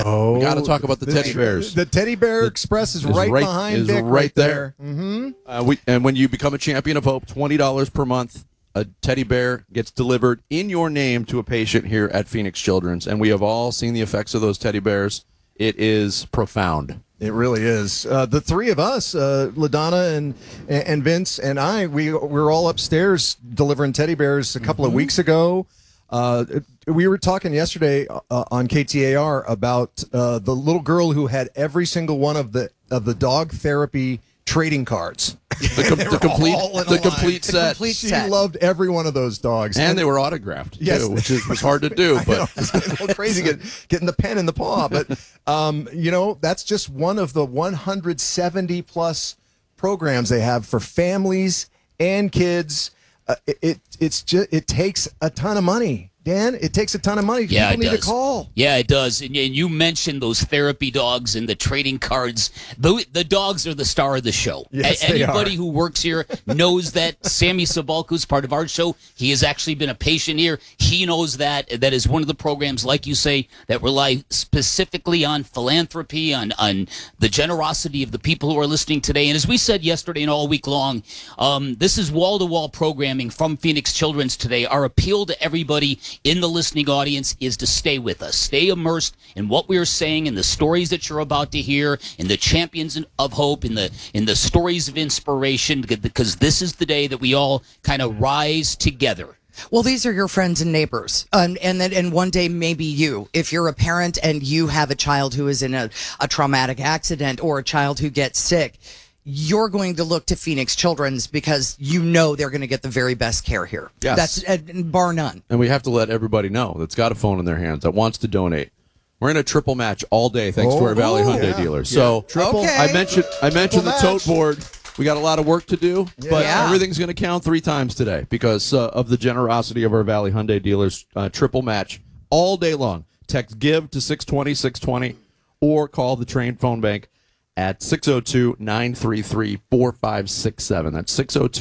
We got to talk about the teddy bears. The Teddy Bear Express is right behind Vic, right there. Mm-hmm. And when you become a Champion of Hope, $20 per month, a teddy bear gets delivered in your name to a patient here at Phoenix Children's. And we have all seen the effects of those teddy bears. It is profound. It really is. The three of us, LaDonna and Vince and I, we were all upstairs delivering teddy bears a couple of weeks ago. We were talking yesterday on KTAR about the little girl who had every single one of the dog therapy trading cards. The complete set. She loved every one of those dogs, and they were autographed, too, which was hard to do. But it's a little crazy getting the pen in the paw. But that's just one of the 170 plus programs they have for families and kids. It takes a ton of money. Dan, it takes a ton of money. Yeah, People need to call. Yeah, it does. And you mentioned those therapy dogs and the trading cards. The dogs are the star of the show. Yes, Anybody who works here knows that. Sammy Sabalku's part of our show. He has actually been a patient here. He knows that. That is one of the programs, like you say, that rely specifically on philanthropy, on the generosity of the people who are listening today. And as we said yesterday and all week long, this is wall-to-wall programming from Phoenix Children's today. Our appeal to everybody in the listening audience is to stay with us. Stay immersed in what we are saying, in the stories that you're about to hear, in the champions of hope, in the stories of inspiration, because this is the day that we all kind of rise together. Well, these are your friends and neighbors. And one day, maybe you, if you're a parent and you have a child who is in a traumatic accident or a child who gets sick, you're going to look to Phoenix Children's because you know they're going to get the very best care here. Yes. That's bar none. And we have to let everybody know that's got a phone in their hands that wants to donate. We're in a triple match all day thanks to our Valley Hyundai dealers. So I mentioned the tote board. We got a lot of work to do, but everything's going to count 3 times today because of the generosity of our Valley Hyundai dealers. Triple match all day long. Text GIVE to 620-620 or call the Train Phone Bank at 602-933-4567. That's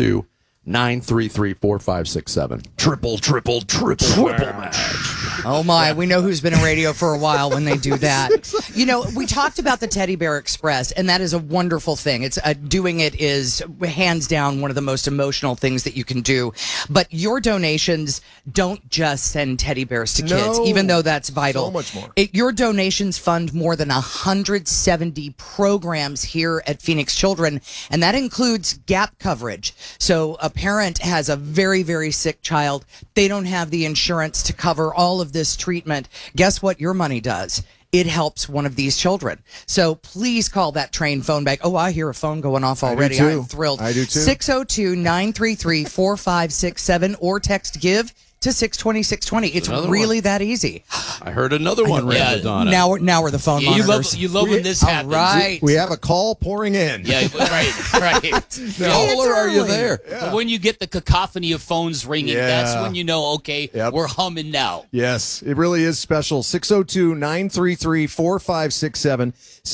602-933-4567. Triple match. Oh, my. We know who's been in radio for a while when they do that. We talked about the Teddy Bear Express, and that is a wonderful thing. It's doing it is hands down one of the most emotional things that you can do. But your donations don't just send teddy bears to kids, even though that's vital. So much more. Your donations fund more than 170 programs here at Phoenix Children, and that includes gap coverage. So a parent has a very, very sick child. They don't have the insurance to cover all of this treatment. Guess what your money does? It helps one of these children. So please call that Train Phone Bank. Oh, I hear a phone going off already. I'm thrilled. I do too. 602-933-4567 or text GIVE to 620-620. It's really that easy. I heard another one, Donna. Now we're the phone monitors. You love when this happens. Right. We have a call pouring in. Yeah, right. Caller, are you there? But when you get the cacophony of phones ringing, that's when you know, we're humming now. Yes, it really is special. 602-933-4567.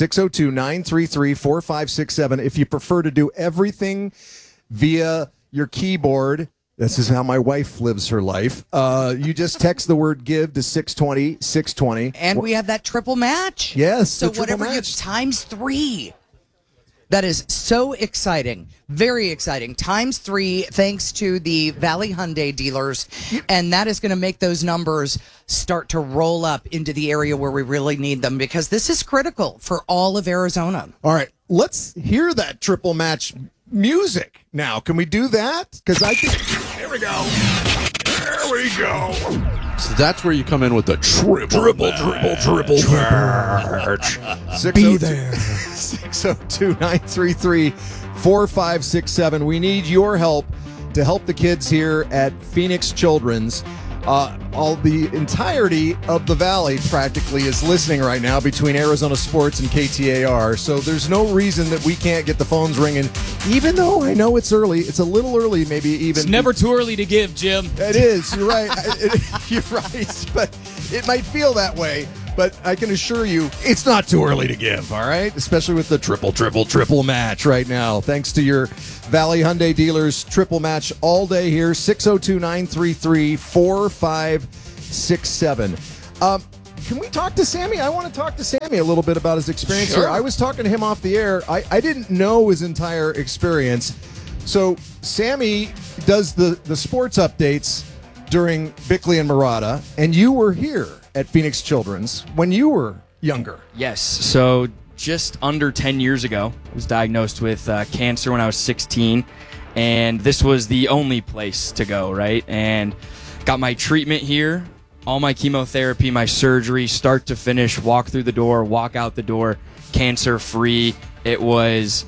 602-933-4567. If you prefer to do everything via your keyboard, this is how my wife lives her life. You just text the word GIVE to 620-620. And we have that triple match. Yes, so whatever you times 3. That is so exciting. Very exciting. Times 3 thanks to the Valley Hyundai dealers. And that is going to make those numbers start to roll up into the area where we really need them because this is critical for all of Arizona. All right, let's hear that triple match music now. Can we do that? Because I think... Here we go. There we go. So that's where you come in with the triple match. Be there. 602-933-4567. We need your help to help the kids here at Phoenix Children's. The entirety of the Valley practically is listening right now between Arizona Sports and KTAR. So there's no reason that we can't get the phones ringing, even though I know it's early. It's a little early, maybe even. It's never too early to give, Jim. It is. You're right. You're right. But it might feel that way. But I can assure you, it's not too early to give, all right? Especially with the triple match right now. Thanks to your Valley Hyundai dealers, triple match all day here, 602-933-4567. can we talk to Sammy? I want to talk to Sammy a little bit about his experience here. I was talking to him off the air. I didn't know his entire experience. So Sammy does the sports updates during Bickley and Murata, and you were here at Phoenix Children's when you were younger. Yes. So just under 10 years ago, I was diagnosed with cancer when I was 16, and this was the only place to go, right? And got my treatment here, all my chemotherapy, my surgery, start to finish, walk through the door, walk out the door, cancer-free. It was,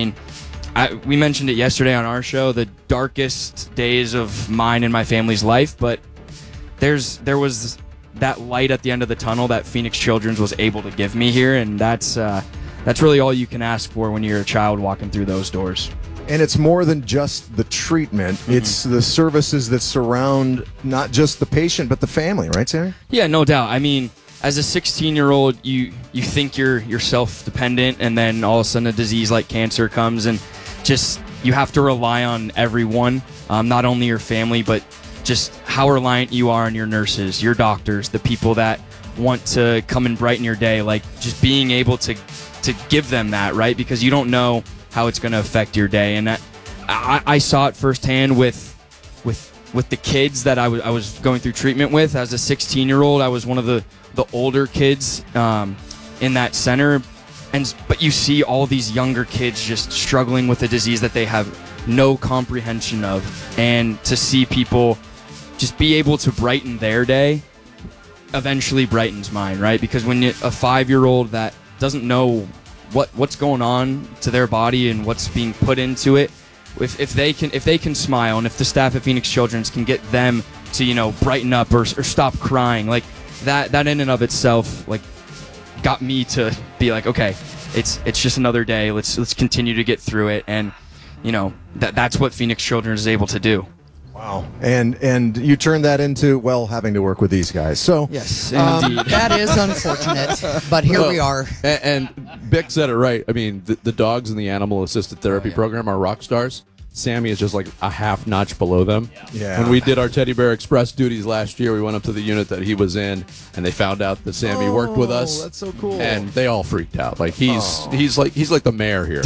we mentioned it yesterday on our show, the darkest days of mine and my family's life, but there was that light at the end of the tunnel that Phoenix Children's was able to give me here, and that's really all you can ask for when you're a child walking through those doors. And it's more than just the treatment. Mm-hmm. It's the services that surround not just the patient, but the family, right, Sammy? Yeah, no doubt. As a 16-year-old, you think you're self-dependent, and then all of a sudden a disease like cancer comes, and just you have to rely on everyone, not only your family, but just how reliant you are on your nurses, your doctors, the people that want to come and brighten your day, like just being able to give them that, right? Because you don't know how it's going to affect your day. And I saw it firsthand with the kids that I was going through treatment with. As a 16-year-old, I was one of the older kids in that center. But you see all these younger kids just struggling with a disease that they have no comprehension of. And to see people just be able to brighten their day eventually brightens mine, right? Because when a 5-year-old that doesn't know what's going on to their body and what's being put into it, if they can smile, and if the staff at Phoenix Children's can get them to brighten up or stop crying, like that in and of itself like got me to be like, okay, it's just another day, let's continue to get through it. And that's what Phoenix Children's is able to do. Wow. And you turned that into, having to work with these guys. So yes, indeed. That is unfortunate, but here we are. And Bick said it right. The dogs in the animal assisted therapy program are rock stars. Sammy is just like a half notch below them. Yeah. When we did our Teddy Bear Express duties last year, we went up to the unit that he was in, and they found out that Sammy worked with us. That's so cool. And they all freaked out. Like he's like the mayor here.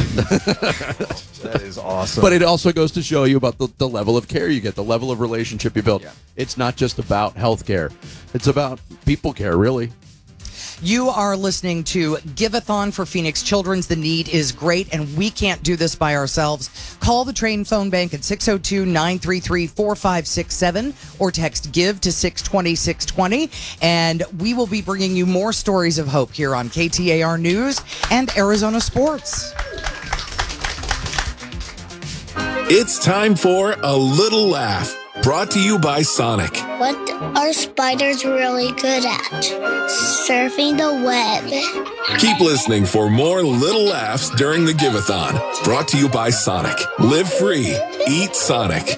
That is awesome. But it also goes to show you about the level of care you get, the level of relationship you build. Yeah. It's not just about health care. It's about people care, really. You are listening to Give-a-thon for Phoenix Children's. The need is great, and we can't do this by ourselves. Call the Train Phone Bank at 602-933-4567 or text GIVE to 620-620, and we will be bringing you more stories of hope here on KTAR News and Arizona Sports. It's time for A Little Laugh, brought to you by Sonic. What are spiders really good at? Surfing the web. Keep listening for more little laughs during the Give-a-thon, brought to you by Sonic. Live free. Eat Sonic.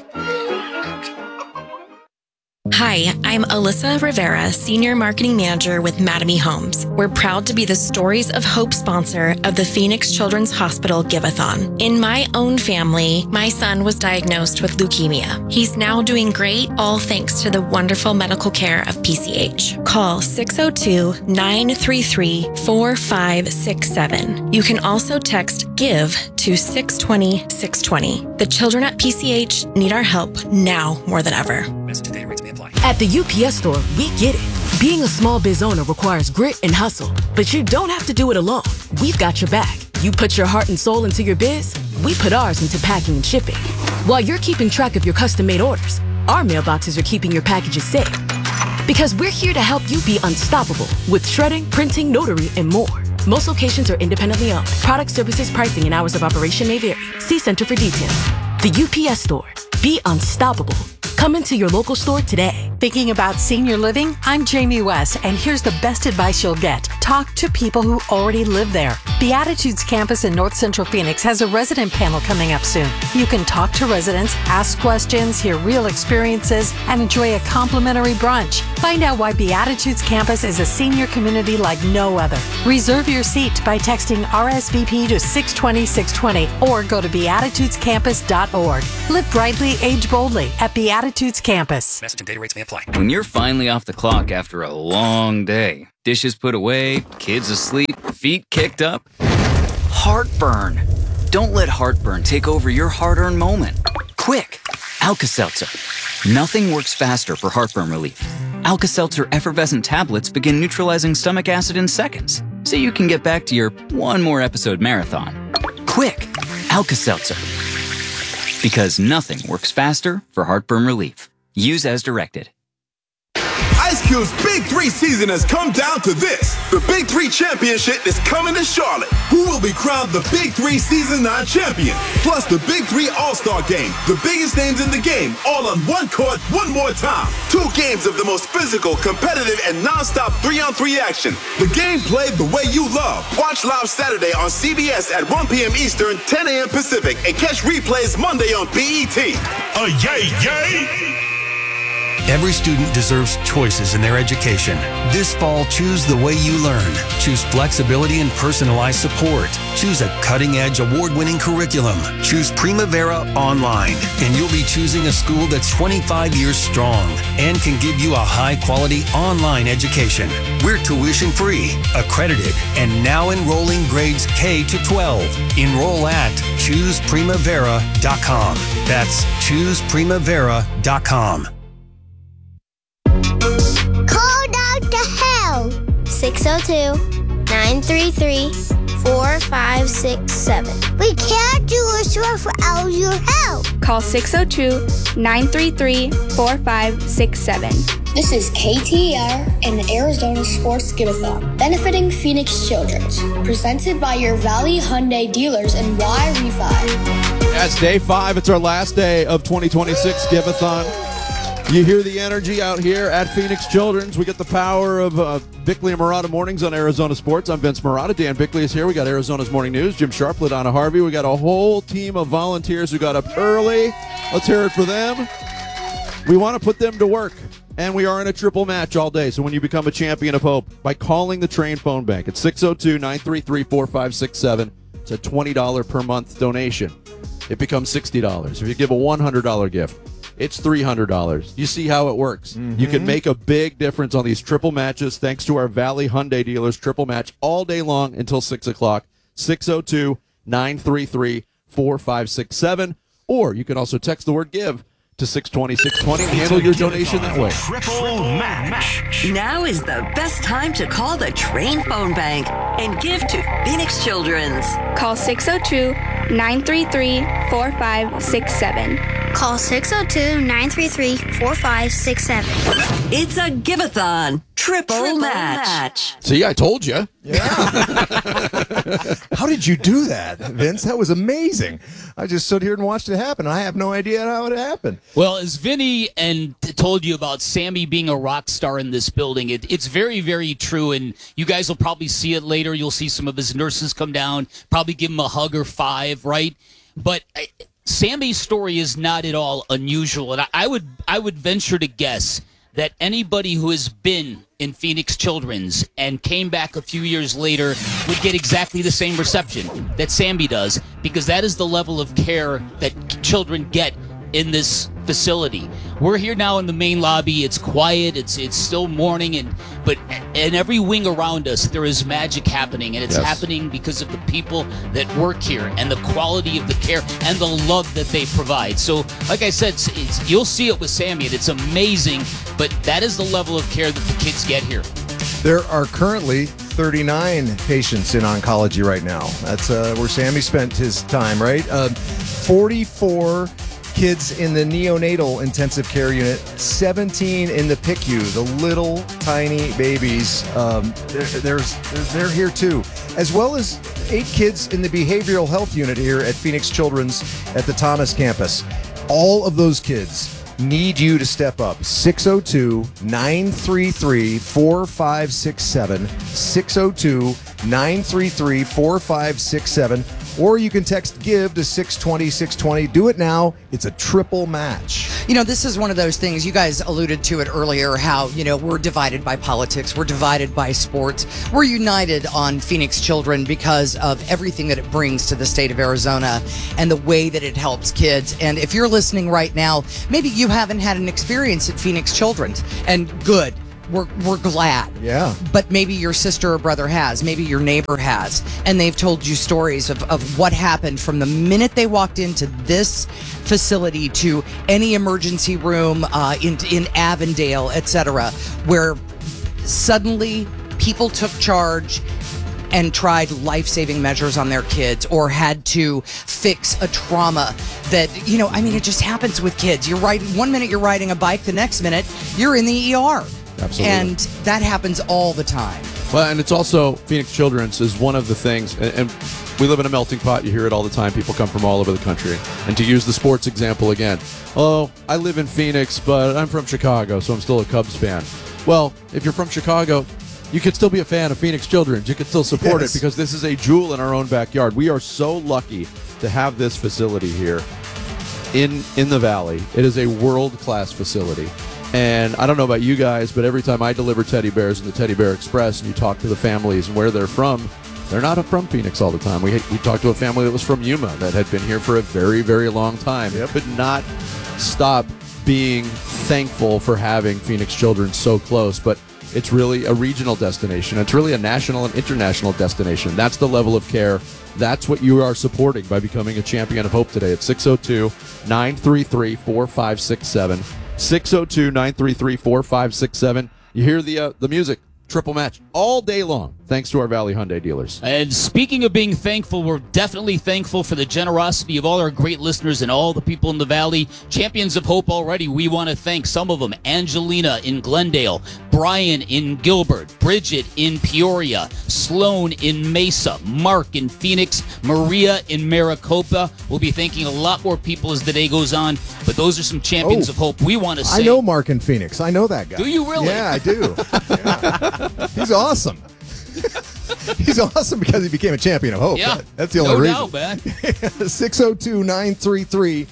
Hi, I'm Alyssa Rivera, Senior Marketing Manager with Mattamy Homes. We're proud to be the Stories of Hope sponsor of the Phoenix Children's Hospital Give-a-thon. In my own family, my son was diagnosed with leukemia. He's now doing great, all thanks to the wonderful medical care of PCH. Call 602-933-4567. You can also text GIVE to 620-620. The children at PCH need our help now more than ever. At the UPS Store, we get it. Being a small biz owner requires grit and hustle, but you don't have to do it alone. We've got your back. You put your heart and soul into your biz, we put ours into packing and shipping. While you're keeping track of your custom-made orders, our mailboxes are keeping your packages safe. Because we're here to help you be unstoppable with shredding, printing, notary, and more. Most locations are independently owned. Product, services, pricing, and hours of operation may vary. See Center for details. The UPS Store. Be unstoppable. Come into your local store today. Thinking about senior living? I'm Jamie West, and here's the best advice you'll get. Talk to people who already live there. Beatitudes campus in North Central Phoenix has a resident panel coming up soon. You can talk to residents, ask questions, hear real experiences, and enjoy a complimentary brunch. Find out why Beatitudes campus is a senior community like no other. Reserve your seat by texting RSVP to 620-620 or go to beatitudescampus.org. Live brightly, age boldly at Beatitudes Campus. Message and data rates may apply. When you're finally off the clock after a long day, dishes put away, kids asleep, feet kicked up. Heartburn. Don't let heartburn take over your hard-earned moment. Quick, Alka-Seltzer. Nothing works faster for heartburn relief. Alka-Seltzer effervescent tablets begin neutralizing stomach acid in seconds, so you can get back to your one more episode marathon. Quick, Alka-Seltzer. Because nothing works faster for heartburn relief. Use as directed. Ice Cube's Big 3 season has come down to this. The Big 3 Championship is coming to Charlotte. Who will be crowned the Big 3 Season 9 champion? Plus the Big 3 All-Star Game. The biggest names in the game, all on one court, one more time. 2 games of the most physical, competitive, and non-stop 3-on-3 action. The game played the way you love. Watch live Saturday on CBS at 1 p.m. Eastern, 10 a.m. Pacific, and catch replays Monday on BET. Yay! Every student deserves choices in their education. This fall, choose the way you learn. Choose flexibility and personalized support. Choose a cutting-edge, award-winning curriculum. Choose Primavera Online, and you'll be choosing a school that's 25 years strong and can give you a high-quality online education. We're tuition-free, accredited, and now enrolling grades K to 12. Enroll at ChoosePrimavera.com. That's ChoosePrimavera.com. Call Dr. Hell. 602-933-4567. We can't do a show without your help. Call 602-933-4567. This is KTER and the Arizona Sports Giveathon, benefiting Phoenix Children's, presented by your Valley Hyundai dealers and Y Refi. Yes, day 5. It's our last day of 2026 Giveathon. You hear the energy out here at Phoenix Children's. We get the power of Bickley and Murata Mornings on Arizona Sports. I'm Vince Murata. Dan Bickley is here. We got Arizona's Morning News. Jim Sharp, LaDonna Harvey. We got a whole team of volunteers who got up early. Let's hear it for them. We want to put them to work. And we are in a triple match all day. So when you become a champion of hope, by calling the Train Phone Bank at 602-933-4567, it's a $20 per month donation. It becomes $60. If you give a $100 gift, it's $300. You see how it works. Mm-hmm. You can make a big difference on these triple matches thanks to our Valley Hyundai dealers. Triple match all day long until 6 o'clock. 602-933-4567. Or you can also text the word GIVE to 620-620 and handle your donation that way. Triple match. Now is the best time to call the Train Phone Bank and give to Phoenix Children's. Call 602-933-4567. Call 602-933-4567. It's a Giveathon. Triple match. See, I told you. Yeah. How did you do that, Vince? That was amazing. I just stood here and watched it happen. I have no idea how it happened. Well, as Vinny told you about Sammy being a rock star in this building, it's very, very true. And you guys will probably see it later. You'll see some of his nurses come down, probably give him a hug or 5, right? But Sammy's story is not at all unusual. And I would venture to guess that anybody who has been in Phoenix Children's and came back a few years later would get exactly the same reception that Sammy does, because that is the level of care that children get in this facility. We're here now in the main lobby. It's quiet. It's still morning, but in every wing around us there is magic happening, and it's happening because of the people that work here and the quality of the care and the love that they provide. So, like I said, you'll see it with Sammy, and it's amazing. But that is the level of care that the kids get here. There are currently 39 patients in oncology right now. That's where Sammy spent his time, right? 44 kids in the neonatal intensive care unit, 17 in the PICU, the little tiny babies. They're here too, as well as 8 kids in the behavioral health unit here at Phoenix Children's at the Thomas campus. All of those kids need you to step up. 602-933-4567. 602-933-4567. Or you can text GIVE to 620-620. Do it now. It's a triple match. You know, this is one of those things, you guys alluded to it earlier, how, we're divided by politics. We're divided by sports. We're united on Phoenix Children because of everything that it brings to the state of Arizona and the way that it helps kids. And if you're listening right now, maybe you haven't had an experience at Phoenix Children's. And good. we're glad. Yeah. But maybe your sister or brother has, maybe your neighbor has, and they've told you stories of what happened from the minute they walked into this facility to any emergency room in Avondale, etc., where suddenly people took charge and tried life-saving measures on their kids or had to fix a trauma that, it just happens with kids. You're riding, 1 minute you're riding a bike, the next minute you're in the ER. Absolutely. And that happens all the time. Well, and it's also, Phoenix Children's is one of the things, and we live in a melting pot. You hear it all the time. People come from all over the country. And to use the sports example again, I live in Phoenix, but I'm from Chicago, so I'm still a Cubs fan. Well, if you're from Chicago, you could still be a fan of Phoenix Children's. You could still support it because this is a jewel in our own backyard. We are so lucky to have this facility here in the Valley. It is a world-class facility. And I don't know about you guys, but every time I deliver teddy bears in the Teddy Bear Express and you talk to the families and where they're from, they're not from Phoenix all the time. We talked to a family that was from Yuma that had been here for a very, very long time. Could not stop being thankful for having Phoenix Children's so close. But it's really a regional destination. It's really a national and international destination. That's the level of care. That's what you are supporting by becoming a Champion of Hope today at 602-933-4567. 602-933-4567. You hear the music. Triple match all day long, thanks to our Valley Hyundai dealers. And speaking of being thankful, we're definitely thankful for the generosity of all our great listeners and all the people in the Valley. Champions of Hope already. We want to thank some of them. Angelina in Glendale, Brian in Gilbert, Bridget in Peoria, Sloan in Mesa, Mark in Phoenix, Maria in Maricopa. We'll be thanking a lot more people as the day goes on, but those are some Champions of Hope we want to say. I know Mark in Phoenix. I know that guy. Do you really? Yeah, I do. Yeah. He's awesome. He's awesome because he became a Champion of Hope. Yeah, that's the only reason. No doubt, man. 602-933-4567.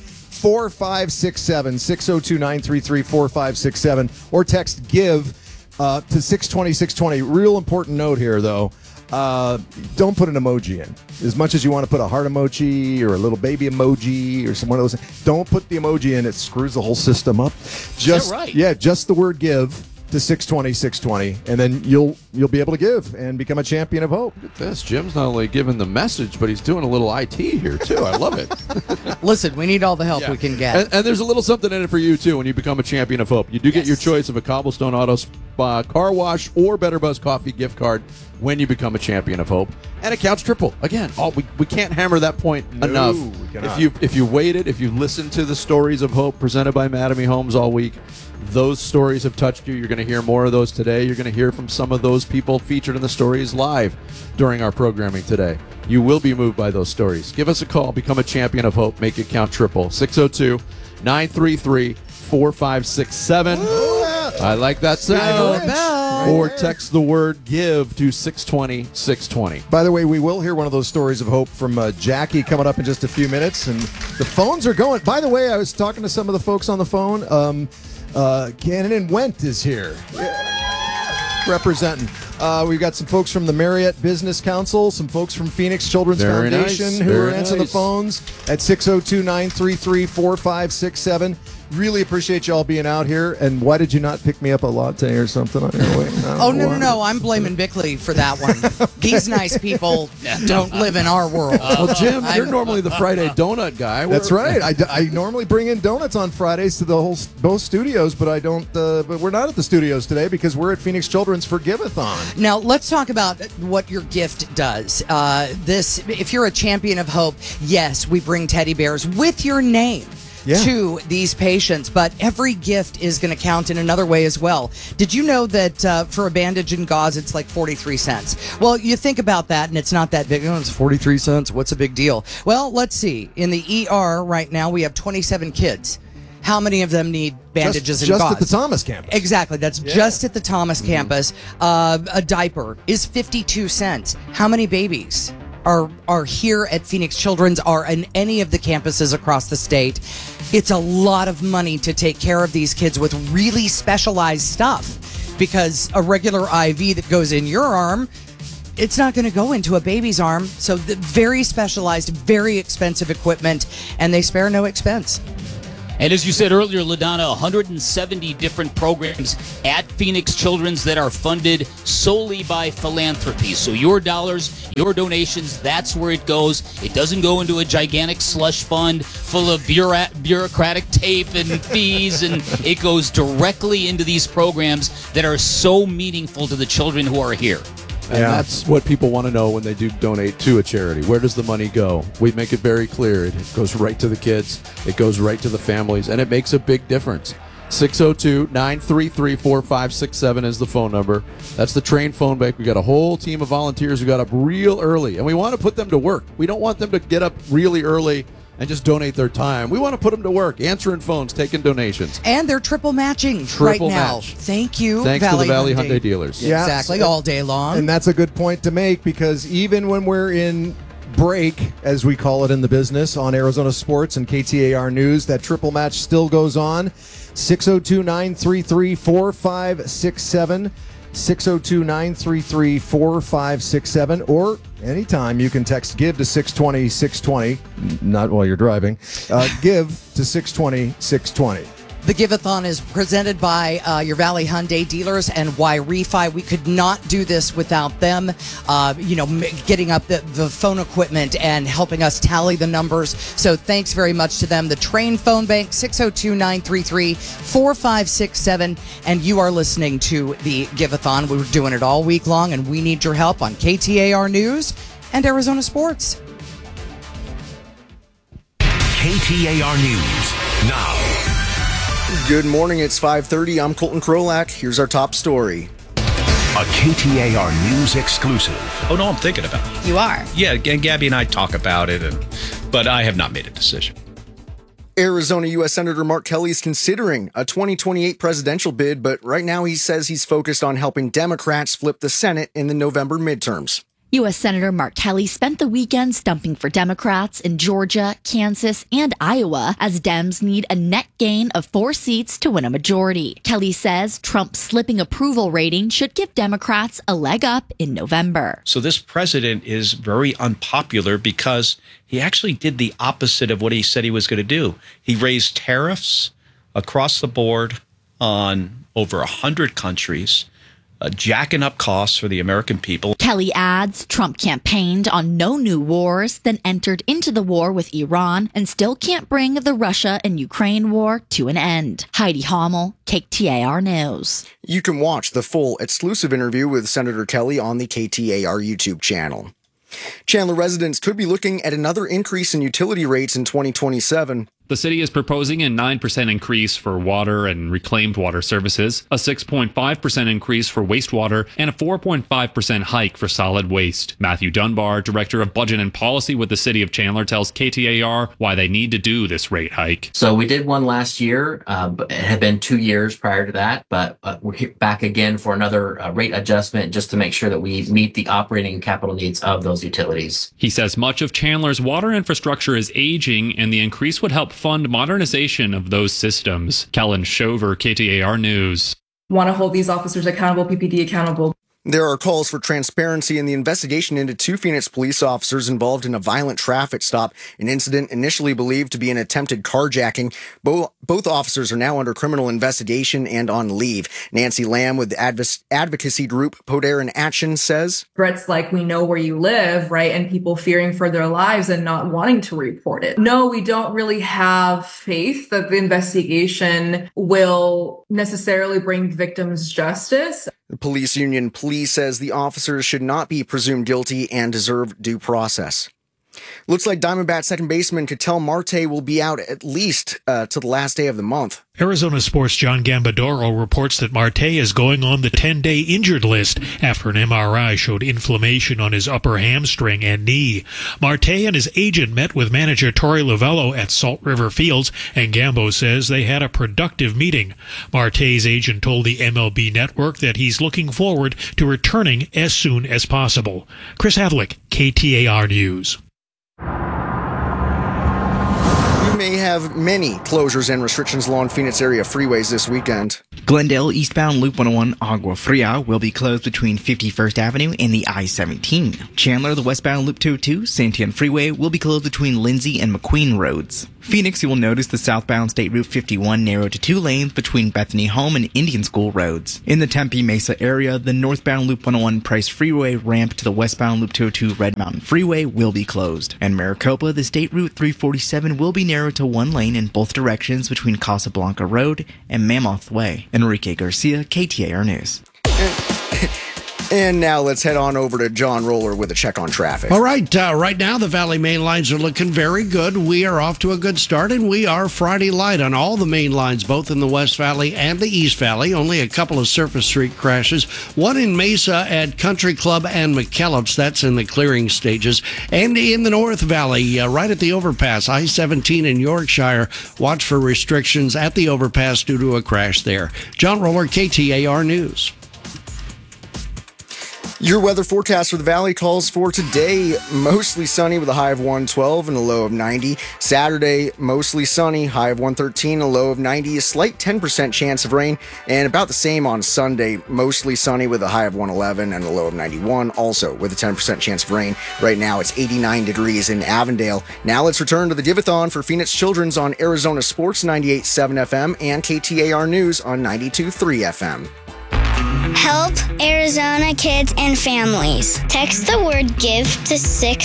602-933-4567. Or text GIVE to 620-620. Real important note here, though. Don't put an emoji in. As much as you want to put a heart emoji or a little baby emoji or some one of those, don't put the emoji in. It screws the whole system up. Is that right? Yeah, just the word GIVE to 620-620, and then you'll be able to give and become a Champion of Hope. Look at this. Jim's not only giving the message, but he's doing a little IT here, too. I love it. Listen, we need all the help we can get. And there's a little something in it for you, too, when you become a Champion of Hope. You do get your choice of a Cobblestone Auto Spa car wash or Better Buzz Coffee gift card when you become a Champion of Hope. And it counts triple. Again, we can't hammer that point enough. We cannot. If you waited, if you listened to the stories of hope presented by Mattamy Homes all week, those stories have touched you. You're going to hear more of those today. You're going to hear from some of those people featured in the stories live during our programming today. You will be moved by those stories. Give us a call. Become a Champion of Hope. Make it count triple. 602-933-4567. I like that sound. Or text the word GIVE to 620-620. By the way, we will hear one of those stories of hope from Jackie coming up in just a few minutes. And the phones are going. By the way, I was talking to some of the folks on the phone. Cannon Went is here representing. We've got some folks from the Marriott Business Council, some folks from Phoenix Children's Foundation who are answering the phones at 602-933-4567. Really appreciate you all being out here. And why did you not pick me up a latte or something on your way? No. I'm blaming Bickley for that one. These nice people don't live in our world. Well, Jim, you're normally the Friday donut guy. That's right. I normally bring in donuts on Fridays to both studios, but I don't. But we're not at the studios today because we're at Phoenix Children's for Give-a-thon. Now let's talk about what your gift does. If you're a Champion of Hope, yes, we bring teddy bears with your name. To these patients, but every gift is going to count in another way as well. Did you know that for a bandage and gauze, it's like 43 cents? Well, you think about that, and it's not that big. Oh, it's 43 cents. What's a big deal? Well, let's see. In the ER right now, we have 27 kids. How many of them need bandages and gauze? Just at the Thomas campus. Exactly. That's just at the Thomas campus. A diaper is 52 cents. How many babies are here at Phoenix Children's, are in any of the campuses across the state? It's a lot of money to take care of these kids with really specialized stuff, because a regular IV that goes in your arm, it's not going to go into a baby's arm. So the very specialized, very expensive equipment, and they spare no expense. And as you said earlier, LaDonna, 170 different programs at Phoenix Children's that are funded solely by philanthropy. So your dollars, your donations, that's where it goes. It doesn't go into a gigantic slush fund full of bureaucratic tape and fees, and it goes directly into these programs that are so meaningful to the children who are here. And that's what people want to know when they do donate to a charity. Where does the money go? We make it very clear. It goes right to the kids. It goes right to the families, and it makes a big difference. 602-933-4567 is the phone number. That's the Train phone bank. We got a whole team of volunteers who got up real early, and we want to put them to work. We don't want them to get up really early and just donate their time. We want to put them to work, answering phones, taking donations. And they're triple matching right now. Thank you, Thanks to the Valley Hyundai dealers. Yeah, exactly, all day long. And that's a good point to make, because even when we're in break, as we call it in the business, on Arizona Sports and KTAR News, that triple match still goes on. 602-933-4567. 602-933-4567, or anytime you can text GIVE to 620-620, not while you're driving, GIVE to 620-620. The Give-a-thon is presented by your Valley Hyundai dealers and Y-Refi. We could not do this without them, getting up the phone equipment and helping us tally the numbers. So thanks very much to them. The Train phone bank, 602-933-4567. And you are listening to the Give-a-thon. We're doing it all week long, and we need your help on KTAR News and Arizona Sports. KTAR News now. Good morning, it's 5:30. I'm Colton Krolak. Here's our top story. A KTAR News exclusive. Oh, no, I'm thinking about it. You are? Yeah, and Gabby and I talk about it, but I have not made a decision. Arizona U.S. Senator Mark Kelly is considering a 2028 presidential bid, but right now he says he's focused on helping Democrats flip the Senate in the November midterms. U.S. Senator Mark Kelly spent the weekend stumping for Democrats in Georgia, Kansas, and Iowa as Dems need a net gain of 4 seats to win a majority. Kelly says Trump's slipping approval rating should give Democrats a leg up in November. So this president is very unpopular because he actually did the opposite of what he said he was going to do. He raised tariffs across the board on over 100 countries, jacking up costs for the American people. Kelly adds Trump campaigned on no new wars, then entered into the war with Iran and still can't bring the Russia and Ukraine war to an end. Heidi Hommel, KTAR News. You can watch the full exclusive interview with Senator Kelly on the KTAR YouTube channel. Chandler residents could be looking at another increase in utility rates in 2027. The city is proposing a 9% increase for water and reclaimed water services, a 6.5% increase for wastewater, and a 4.5% hike for solid waste. Matthew Dunbar, Director of Budget and Policy with the City of Chandler, tells KTAR why they need to do this rate hike. So we did one last year. It had been 2 years prior to that, but we're back again for another rate adjustment just to make sure that we meet the operating and capital needs of those utilities. He says much of Chandler's water infrastructure is aging, and the increase would help fund modernization of those systems. Kellen Shover, KTAR News. Want to hold these officers accountable, PPD accountable. There are calls for transparency in the investigation into 2 Phoenix police officers involved in a violent traffic stop, an incident initially believed to be an attempted carjacking. Both officers are now under criminal investigation and on leave. Nancy Lamb with the advocacy group Poder in Action says, threats like we know where you live, right? And people fearing for their lives and not wanting to report it. No, we don't really have faith that the investigation will necessarily bring victims justice. The police union PLEA says the officers should not be presumed guilty and deserve due process. Looks like Diamondbacks second baseman Ketel Marte will be out at least to the last day of the month. Arizona Sports' John Gambadoro reports that Marte is going on the 10-day injured list after an MRI showed inflammation on his upper hamstring and knee. Marte and his agent met with manager Torey Lovello at Salt River Fields, and Gambo says they had a productive meeting. Marte's agent told the MLB Network that he's looking forward to returning as soon as possible. Chris Havlick, KTAR News. We may have many closures and restrictions along Phoenix area freeways this weekend. Glendale eastbound Loop 101 Agua Fria will be closed between 51st Avenue and the I-17. Chandler, the westbound Loop 202 Santian Freeway will be closed between Lindsay and McQueen Roads. Phoenix, you will notice the southbound State Route 51 narrowed to 2 lanes between Bethany Home and Indian School roads. In the Tempe Mesa area, the northbound Loop 101 Price Freeway ramp to the westbound Loop 202 Red Mountain Freeway will be closed. And Maricopa, the State Route 347 will be narrowed to 1 lane in both directions between Casablanca Road and Mammoth Way. Enrique Garcia, KTAR News. And now let's head on over to John Roller with a check on traffic. All right. Right now, the Valley main lines are looking very good. We are off to a good start, and we are Friday light on all the main lines, both in the West Valley and the East Valley. Only a couple of surface street crashes. One in Mesa at Country Club and McKellips. That's in the clearing stages. And in the North Valley, right at the overpass, I-17 in Yorkshire. Watch for restrictions at the overpass due to a crash there. John Roller, KTAR News. Your weather forecast for the Valley calls for today, mostly sunny with a high of 112 and a low of 90. Saturday, mostly sunny, high of 113, a low of 90. A slight 10% chance of rain. And about the same on Sunday, mostly sunny with a high of 111 and a low of 91, also with a 10% chance of rain. Right now, it's 89 degrees in Avondale. Now let's return to the Giveathon for Phoenix Children's on Arizona Sports 98.7 FM and KTAR News on 92.3 FM. Help Arizona kids and families. Text the word GIVE to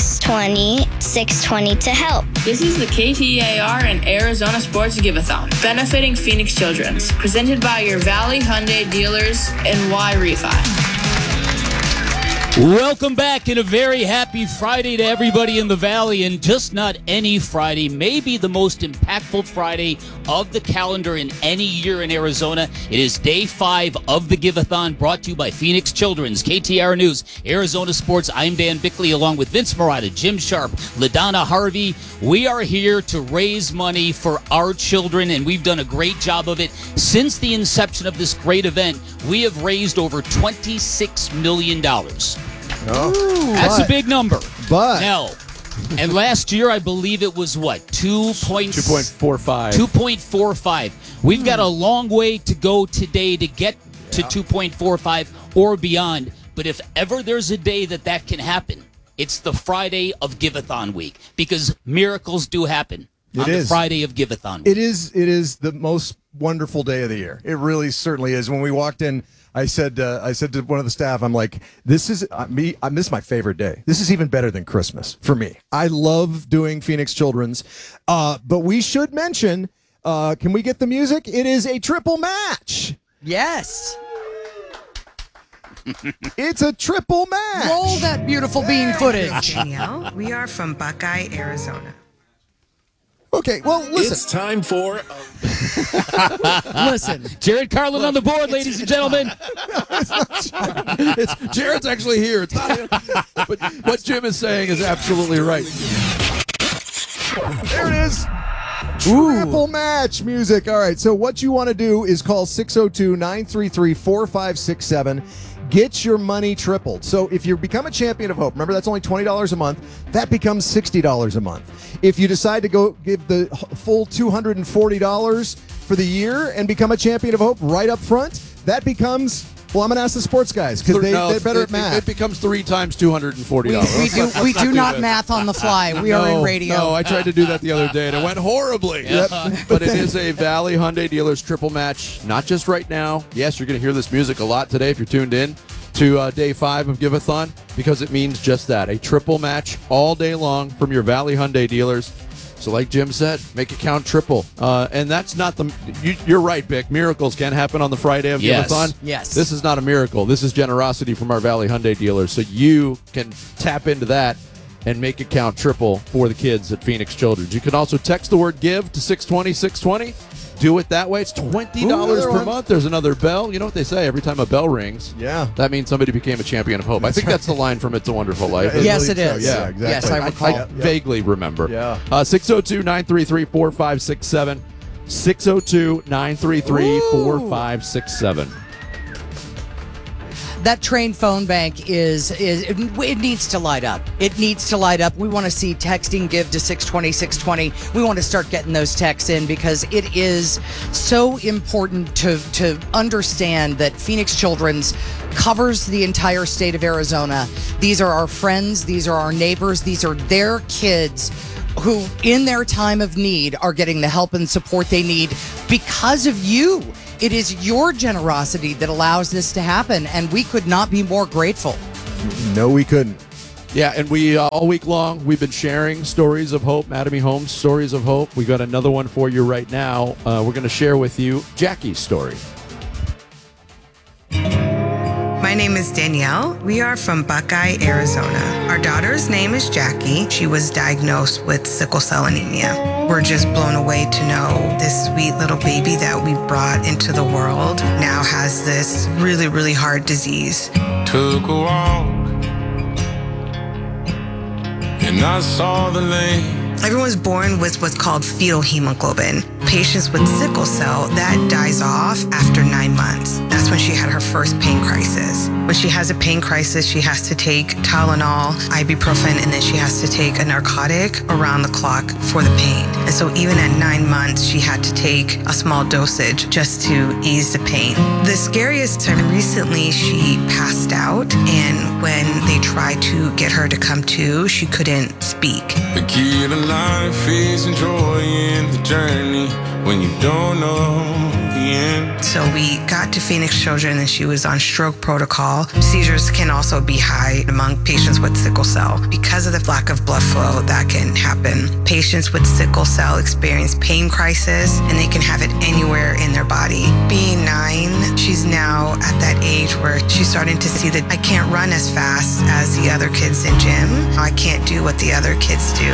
620 to help. This is the KTAR and Arizona Sports Giveathon, benefiting Phoenix Children's, presented by your Valley Hyundai dealers and Y Refi. Welcome back, and a very happy Friday to everybody in the Valley, and just not any Friday, maybe the most impactful Friday of the calendar in any year in Arizona. It is day 5 of the Giveathon, brought to you by Phoenix Children's, KTAR News, Arizona Sports. I'm Dan Bickley, along with Vince Marotta, Jim Sharp, LaDonna Harvey. We are here to raise money for our children, and we've done a great job of it. Since the inception of this great event, we have raised over $26 million. That's a big number. But now, and last year I believe it was what, 2.45. 2.45. We've got a long way to go today to get to 2.45 or beyond. But if ever there's a day that can happen, it's the Friday of Giveathon week, because miracles do happen on the Friday of Giveathon week. It is the most wonderful day of the year. It really certainly is. When we walked in, I said to one of the staff, I'm like, this is my favorite day. This is even better than Christmas for me. I love doing Phoenix Children's. But we should mention, can we get the music? It is a triple match. Yes. It's a triple match. Roll that beautiful bean footage. Danielle, we are from Buckeye, Arizona. Okay, well, listen. It's time for... Listen. Jared Carlin on the board, ladies and gentlemen. Jared's actually here. It's not him. But what Jim is saying is absolutely right. There it is. Triple match music. All right, so what you want to do is call 602-933-4567. Get your money tripled. So if you become a Champion of Hope, remember that's only $20 a month, that becomes $60 a month. If you decide to go give the full $240 for the year and become a Champion of Hope right up front, that becomes, well, I'm going to ask the sports guys because they're better at math. It becomes 3 times $240. We do not math on the fly. We are in radio. No, I tried to do that the other day and it went horribly. Yep. But it is a Valley Hyundai Dealers triple match, not just right now. Yes, you're going to hear this music a lot today if you're tuned in to day 5 of Giveathon, because it means just that, a triple match all day long from your Valley Hyundai dealers. So like Jim said, make it count triple. And that's not you're right, Bick. Miracles can happen on the Friday of Giveathon. Yes. This is not a miracle. This is generosity from our Valley Hyundai dealers. So you can tap into that and make it count triple for the kids at Phoenix Children's. You can also text the word GIVE to 620-620. Do it that way. It's $20 per month. There's another bell. You know what they say? Every time a bell rings, that means somebody became a Champion of Hope. I think that's the line from It's a Wonderful Life. Yes, it is. Yeah, exactly. Yes, I recall. I vaguely remember. Yeah. 602-933-4567. 602-933-4567. That train phone bank it needs to light up. It needs to light up. We want to see texting GIVE to 620-620. We want to start getting those texts in because it is so important to understand that Phoenix Children's covers the entire state of Arizona. These are our friends. These are our neighbors. These are their kids who in their time of need are getting the help and support they need because of you. It is your generosity that allows this to happen, and we could not be more grateful. No, we couldn't. Yeah, and we all week long, we've been sharing stories of hope, Mattamy Homes, stories of hope. We got another one for you right now. We're going to share with you Jackie's story. My name is Danielle. We are from Buckeye, Arizona. Our daughter's name is Jackie. She was diagnosed with sickle cell anemia. We're just blown away to know this sweet little baby that we brought into the world now has this really, really hard disease. Took a walk and I saw the lane. Everyone's born with what's called fetal hemoglobin. Patients with sickle cell, that dies off after 9 months. That's when she had her first pain crisis. When she has a pain crisis, she has to take Tylenol, ibuprofen, and then she has to take a narcotic around the clock for the pain. And so even at 9 months, she had to take a small dosage just to ease the pain. The scariest time recently, she passed out, and when they tried to get her to come to, she couldn't speak. The key to life is enjoying the journey when you don't know the end. So we got to Phoenix Children and she was on stroke protocol. Seizures can also be high among patients with sickle cell. Because of the lack of blood flow, that can happen. Patients with sickle cell experience pain crisis and they can have it anywhere in their body. Being 9, she's now at that age where she's starting to see that I can't run as fast as the other kids in gym. I can't do what the other kids do.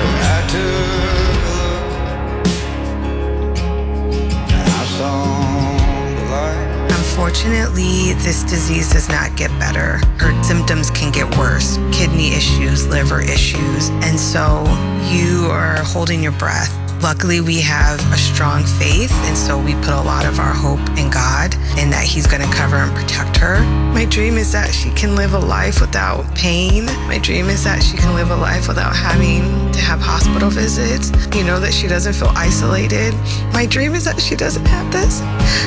Unfortunately, this disease does not get better. Her symptoms can get worse. Kidney issues, liver issues. And so you are holding your breath. Luckily, we have a strong faith, and so we put a lot of our hope in God and that He's going to cover and protect her. My dream is that she can live a life without pain. My dream is that she can live a life without having to have hospital visits. You know, that she doesn't feel isolated. My dream is that she doesn't have this.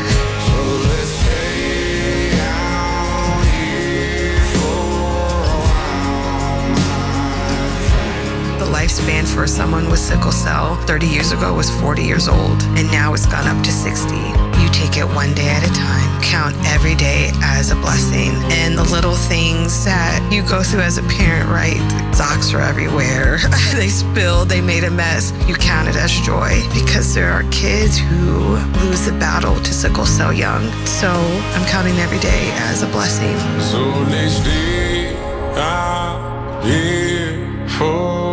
Lifespan for someone with sickle cell 30 years ago was 40 years old, and now it's gone up to 60. You take it one day at a time. Count every day as a blessing. And the little things that you go through as a parent, right? Socks are everywhere. They spilled, they made a mess. You count it as joy because there are kids who lose the battle to sickle cell young. So I'm counting every day as a blessing. So let's stay out here for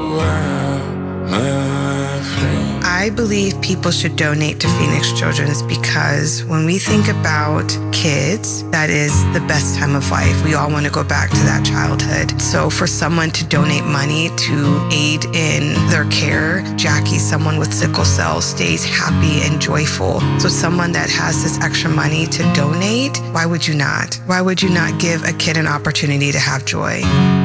I believe people should donate to Phoenix Children's because when we think about kids, that is the best time of life. We all want to go back to that childhood. So for someone to donate money to aid in their care, Jackie, someone with sickle cell, stays happy and joyful. So someone that has this extra money to donate, why would you not? Why would you not give a kid an opportunity to have joy?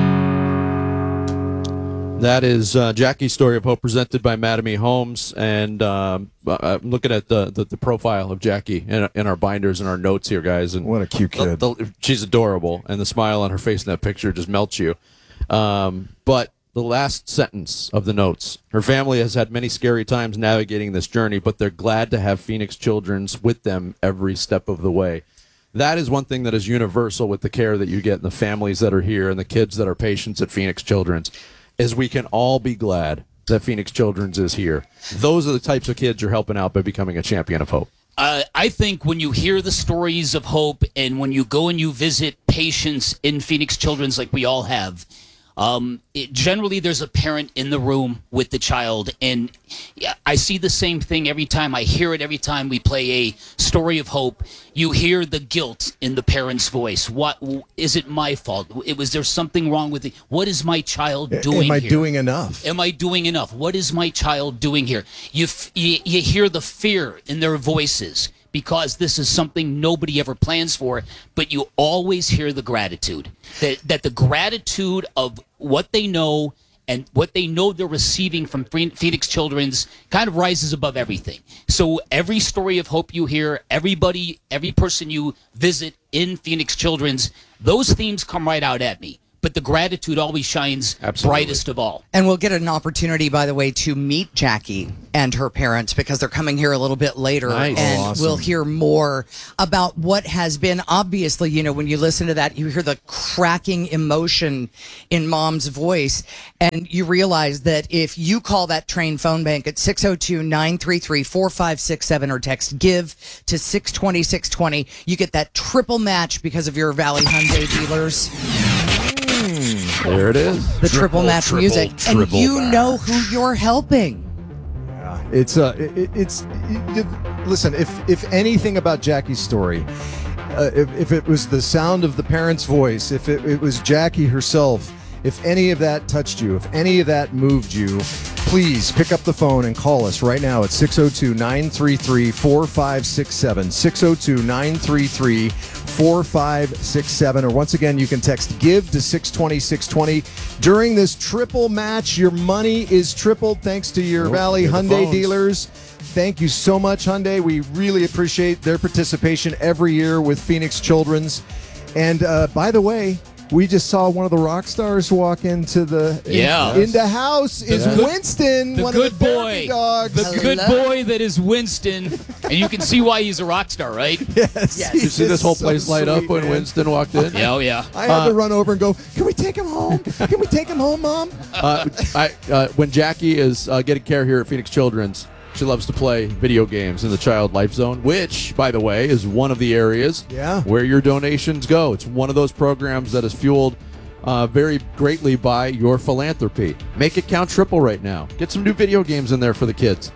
That is Jackie's story of hope, presented by Mattamy Homes, and I'm looking at the profile of Jackie in our binders and our notes here, guys. And what a cute kid! She's adorable, and the smile on her face in that picture just melts you. But the last sentence of the notes: her family has had many scary times navigating this journey, but they're glad to have Phoenix Children's with them every step of the way. That is one thing that is universal with the care that you get and the families that are here and the kids that are patients at Phoenix Children's. Is we can all be glad that Phoenix Children's is here. Those are the types of kids you're helping out by becoming a champion of hope. I think when you hear the stories of hope and when you go and you visit patients in Phoenix Children's like we all have, generally there's a parent in the room with the child, and I see the same thing every time. I hear it every time we play a story of hope. You hear the guilt in the parent's voice. What is it my fault? Was there something wrong with it? What is my child doing here? Am I doing enough? Am I doing enough? What is my child doing here? You hear the fear in their voices, because this is something nobody ever plans for, but you always hear the gratitude. That the gratitude of what they know and what they know they're receiving from Phoenix Children's kind of rises above everything. So every story of hope you hear, every person you visit in Phoenix Children's, those themes come right out at me. but the gratitude always shines brightest of all. And we'll get an opportunity, by the way, to meet Jackie and her parents because they're coming here a little bit later. Nice. And Awesome. we'll hear more about what has been, obviously, you know, when you listen to that, you hear the cracking emotion in Mom's voice. And you realize that if you call that Train phone bank at 602-933-4567 or text GIVE to 620-620, you get that triple match because of your Valley Hyundai dealers. There it is. The triple match music. And you know who you're helping. Listen, if anything about Jackie's story, if it was the sound of the parent's voice, if it was Jackie herself, if any of that touched you, if any of that moved you, please pick up the phone and call us right now at 602-933-4567, 602-933-4567, or once again, you can text GIVE to 620-620. During this triple match, your money is tripled thanks to your Valley Hyundai dealers. Thank you so much, Hyundai. We really appreciate their participation every year with Phoenix Children's. And by the way, we just saw one of the rock stars walk into the into house. Is Winston, the one good of the boy, dogs. the good boy that is Winston, and you can see why he's a rock star, right? Yes. Did you see this whole place light up when man. Winston walked in? Yeah, oh yeah. I had to run over and go, "Can we take him home? Can we take him home, Mom?" When Jackie is getting care here at Phoenix Children's, she loves to play video games in the Child Life Zone, which, by the way, is one of the areas where your donations go. It's one of those programs that is fueled very greatly by your philanthropy. Make it count triple right now. Get some new video games in there for the kids.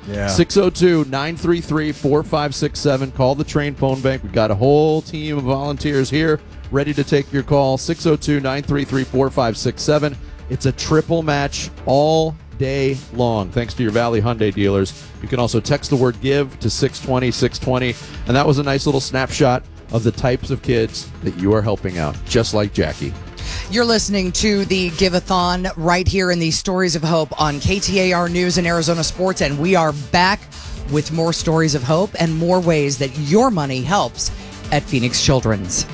602-933-4567. Call the Train phone bank. We've got a whole team of volunteers here ready to take your call. 602-933-4567. It's a triple match all day long, thanks to your Valley Hyundai dealers. You can also text the word GIVE to 620-620. And that was a nice little snapshot of the types of kids that you are helping out, just like Jackie. You're listening to the Give-a-thon right here in these Stories of Hope on KTAR News and Arizona Sports, and we are back with more stories of hope and more ways that your money helps at Phoenix Children's.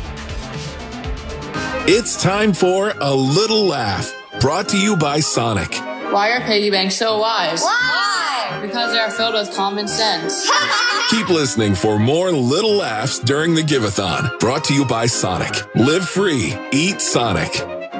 It's time for A Little Laugh, brought to you by Sonic. Why are piggy banks so wise? Why? Because they are filled with common sense. Keep listening for more little laughs during the Give-a-thon, brought to you by Sonic. Live free, eat Sonic.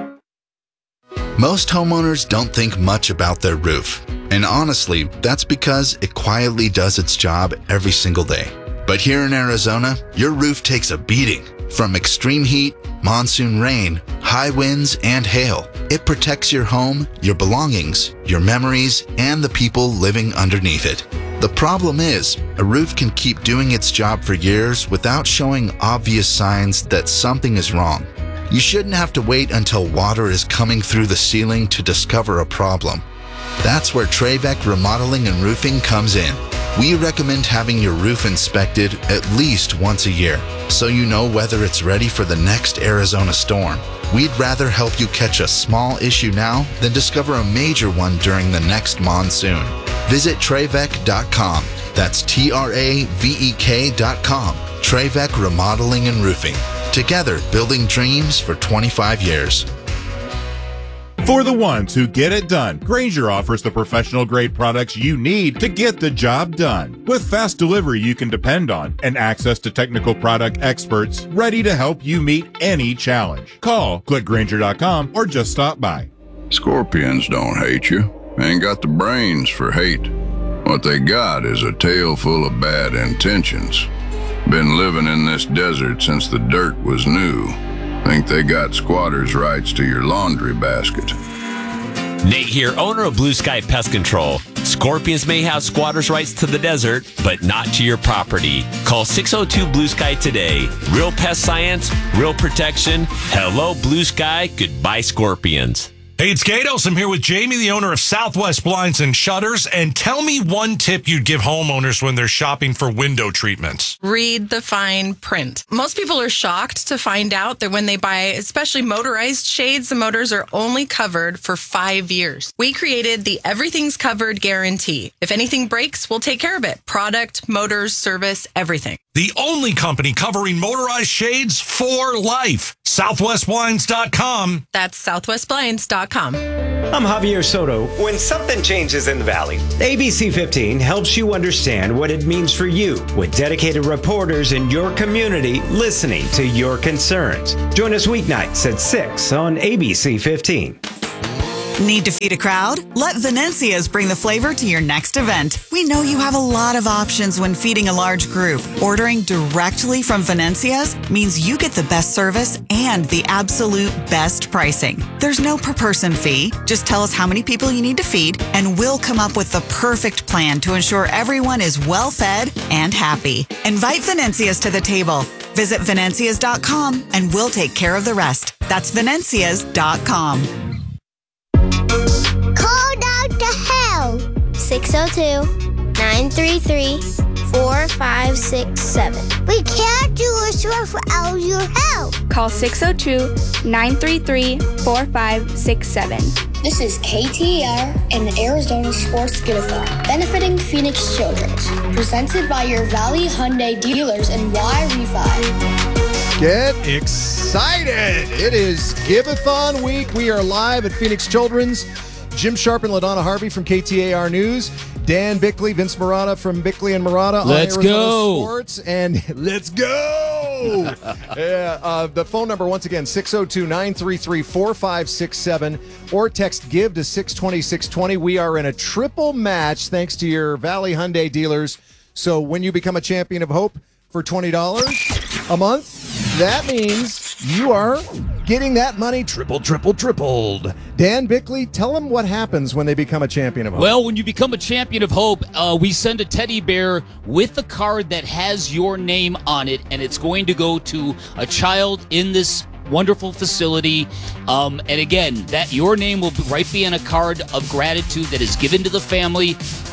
Most homeowners don't think much about their roof. And honestly, that's because it quietly does its job every single day. But here in Arizona, your roof takes a beating. From extreme heat, monsoon rain, high winds, and hail. It protects your home, your belongings, your memories, and the people living underneath it. The problem is, a roof can keep doing its job for years without showing obvious signs that something is wrong. You shouldn't have to wait until water is coming through the ceiling to discover a problem. That's where Trevec Remodeling and Roofing comes in. We recommend having your roof inspected at least once a year, so you know whether it's ready for the next Arizona storm. We'd rather help you catch a small issue now than discover a major one during the next monsoon. Visit Trevec.com. That's TRAVEK.com. Trevec Remodeling and Roofing. Together, building dreams for 25 years. For the ones who get it done, Grainger offers the professional-grade products you need to get the job done. With fast delivery you can depend on and access to technical product experts ready to help you meet any challenge. Call, click Grainger.com, or just stop by. Scorpions don't hate you. Ain't got the brains for hate. What they got is a tail full of bad intentions. Been living in this desert since the dirt was new. Think they got squatters' rights to your laundry basket. Nate here, owner of Blue Sky Pest Control. Scorpions may have squatters' rights to the desert, but not to your property. Call 602 Blue Sky today. Real pest science, real protection. Hello, Blue Sky. Goodbye, Scorpions. Hey, it's Gatos. I'm here with Jamie, the owner of Southwest Blinds and Shutters. And tell me one tip you'd give homeowners when they're shopping for window treatments. Read the fine print. Most people are shocked to find out that when they buy, especially motorized shades, the motors are only covered for 5 years. We created the Everything's Covered guarantee. If anything breaks, we'll take care of it. Product, motors, service, everything. the only company covering motorized shades for life. SouthwestBlinds.com. That's SouthwestBlinds.com. I'm Javier Soto. When something changes in the Valley, ABC 15 helps you understand what it means for you with dedicated reporters in your community listening to your concerns. Join us weeknights at 6 on ABC 15. Need to feed a crowd? Let Venencia's bring the flavor to your next event. We know you have a lot of options when feeding a large group. Ordering directly from Venencia's means you get the best service and the absolute best pricing. There's no per person fee. Just tell us how many people you need to feed, and we'll come up with the perfect plan to ensure everyone is well fed and happy. Invite Venencia's to the table. Visit Venencias.com and we'll take care of the rest. That's Venencias.com. Call Dr. Hell. 602-933-4567. We can't do a show without your help. Call 602-933-4567. This is KTAR and the Arizona Sports Giveathon, benefiting Phoenix Children. Presented by your Valley Hyundai dealers and Y-Refi. Get excited! It is Giveathon week. We are live at Phoenix Children's. Jim Sharp and LaDonna Harvey from KTAR News. Dan Bickley, Vince Marotta from Bickley and Marotta on Let's Arizona go. Sports. And let's go! The phone number, once again, 602-933-4567 or text GIVE to 620-620. We are in a triple match thanks to your Valley Hyundai dealers. So when you become a Champion of Hope for $20 a month, that means you are getting that money tripled. Dan Bickley, tell them what happens when they become a Champion of Hope. Well, when you become a Champion of Hope, we send a teddy bear with a card that has your name on it, and it's going to go to a child in this wonderful facility. And again, that your name will be on a card of gratitude that is given to the family,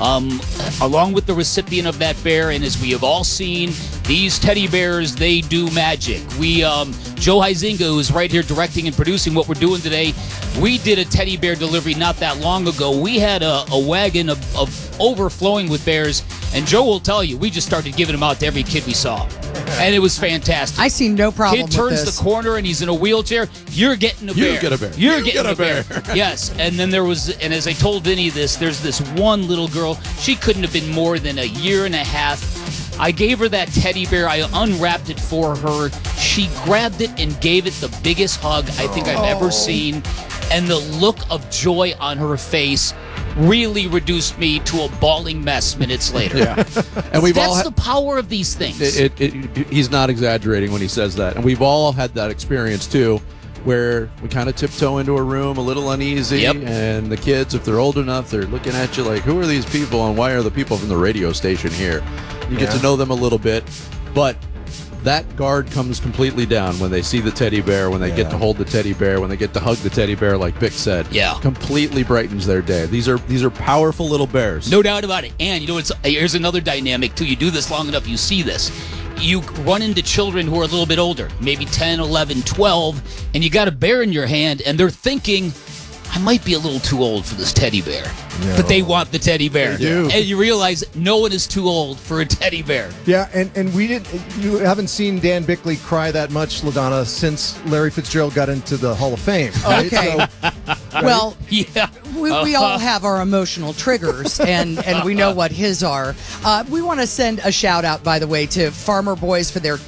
along with the recipient of that bear. And as we have all seen, these teddy bears, they do magic. Joe Huizinga, who's right here directing and producing what we're doing today, we did a teddy bear delivery not that long ago. We had a wagon of overflowing with bears, and Joe will tell you, we just started giving them out to every kid we saw. And it was fantastic. I see no problem Kid turns with this. the corner and he's in a wheelchair. You're getting a bear. You get a bear. You're You getting get a a bear. bear. Yes. And then and as I told Vinny there's this one little girl. She couldn't have been more than a year and a half. I gave her that teddy bear. I unwrapped it for her. She grabbed it and gave it the biggest hug I think I've ever seen. And the look of joy on her face really reduced me to a bawling mess minutes later. Yeah. And we've That's all the power of these things. He's not exaggerating when he says that. And we've all had that experience too, where we kind of tiptoe into a room a little uneasy. Yep. And the kids, if they're old enough, they're looking at you like, who are these people and why are the people from the radio station here? You get to know them a little bit, but that guard comes completely down when they see the teddy bear, when they get to hold the teddy bear, when they get to hug the teddy bear, like Bick said. Yeah. Completely brightens their day. These are powerful little bears. No doubt about it. And you know, here's another dynamic too. You do this long enough, you see this. You run into children who are a little bit older, maybe 10, 11, 12, and you got a bear in your hand, and they're thinking, I might be a little too old for this teddy bear. No. But they want the teddy bear. They do. And you realize no one is too old for a teddy bear. Yeah, and you haven't seen Dan Bickley cry that much, LaDonna, since Larry Fitzgerald got into the Hall of Fame. Right? Okay. Well, yeah. We all have our emotional triggers, and we know what his are. We want to send a shout out, by the way, to Farmer Boys for their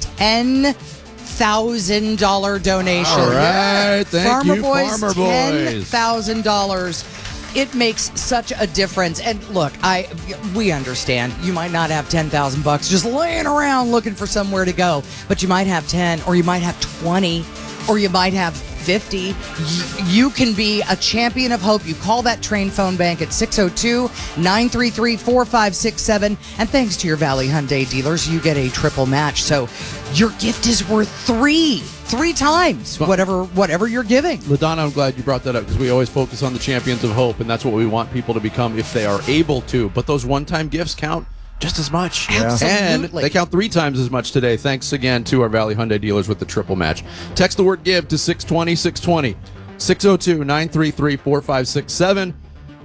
$10,000 donation. All right, thank Farmer you, Boys, Farmer Boys. $10,000. It makes such a difference. And look, we understand you might not have $10,000 just laying around looking for somewhere to go, but you might have 10, or you might have 20, or you might have 50. You can be a Champion of Hope. You call that Train phone bank at 602-933-4567. And thanks to your Valley Hyundai dealers, you get a triple match. So your gift is worth three times whatever you're giving. LaDonna, I'm glad you brought that up because we always focus on the Champions of Hope, and that's what we want people to become if they are able to. But those one-time gifts count just as much. Yeah. And Absolutely. they count 3 times as much today. Thanks again to our Valley Hyundai dealers with the triple match. Text the word GIVE to 620-620. 602-933-4567.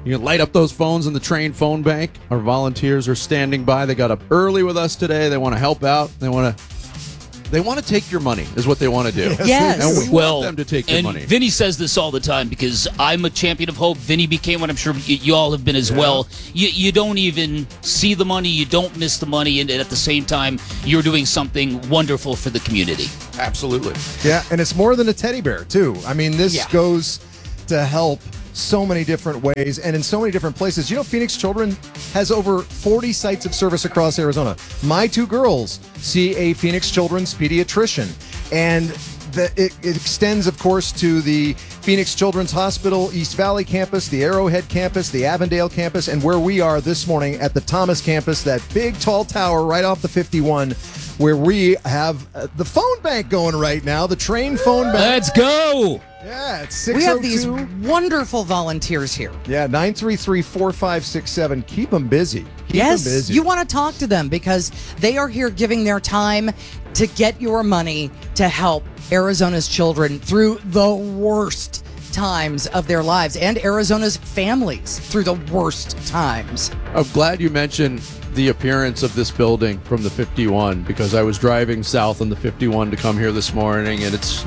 You can light up those phones in the train phone bank. Our volunteers are standing by. They got up early with us today. They want to help out. They want to take your money is what they want to do. Yes. And we want them to take your money. Vinny says this all the time because I'm a champion of hope. Vinny became one. I'm sure you all have been as well. You don't even see the money. You don't miss the money. And at the same time, you're doing something wonderful for the community. Absolutely. Yeah, and it's more than a teddy bear, too. I mean, this goes to help so many different ways and in so many different places. You know, Phoenix Children has over 40 sites of service across Arizona. My two girls see a Phoenix Children's pediatrician, and it extends, of course, to the Phoenix Children's Hospital East Valley campus, the Arrowhead campus, the Avondale campus, and where we are this morning at the Thomas campus, that big tall tower right off the 51, where we have the phone bank going right now, the train phone bank. Let's go! Yeah, it's 602. We have these wonderful volunteers here. Yeah, 933-4567. Keep them busy. Keep Yes, them busy. you want to talk to them because they are here giving their time to get your money to help Arizona's children through the worst times of their lives and Arizona's families through the worst times. I'm glad you mentioned the appearance of this building from the 51 because I was driving south on the 51 to come here this morning, and it's